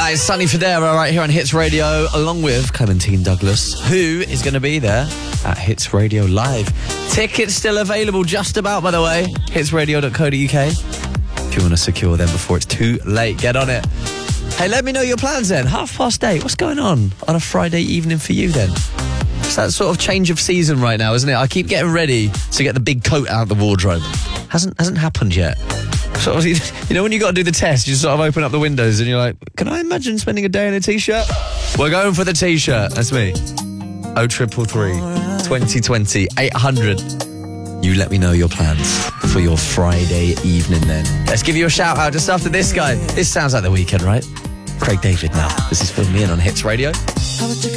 It's Sonny Fodera right here on Hits Radio, along with Clementine Douglas, who is going to be there at Hits Radio Live. Tickets still available just about, by the way. hitsradio.co.uk. If you want to secure them before it's too late, get on it. Hey, let me know your plans then. 8:30. What's going on a Friday evening for you then? It's that sort of change of season right now, isn't it? I keep getting ready to get the big coat out of the wardrobe. Hasn't happened yet. Sort of, you know, when you got to do the test, you sort of open up the windows and you're like, can I imagine spending a day in a T-shirt? We're going for the T-shirt. That's me. 0333 2020 800. You let me know your plans for your Friday evening then. Let's give you a shout out just after this guy. This sounds like the weekend, right? Craig David now. This is Fill Me In on Hits Radio.